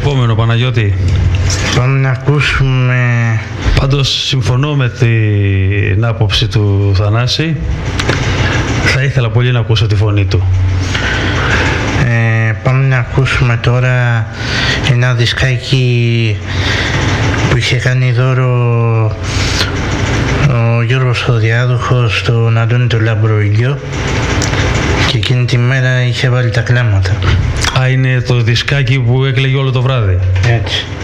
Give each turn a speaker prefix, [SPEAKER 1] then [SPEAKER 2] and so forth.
[SPEAKER 1] Επόμενο, Παναγιώτη.
[SPEAKER 2] Πάμε να ακούσουμε...
[SPEAKER 1] Πάντως συμφωνώ με την άποψη του Θανάση. Θα ήθελα πολύ να ακούσω τη φωνή του.
[SPEAKER 2] Πάμε να ακούσουμε τώρα ένα δισκάκι που είχε κάνει δώρο ο Γιώργος ο Διάδοχος στον Αντώνη το Λαμπροηλιό και εκείνη τη μέρα είχε βάλει τα κλάματα.
[SPEAKER 1] Είναι το δισκάκι που έκλαιγε όλο το βράδυ.
[SPEAKER 2] Έτσι.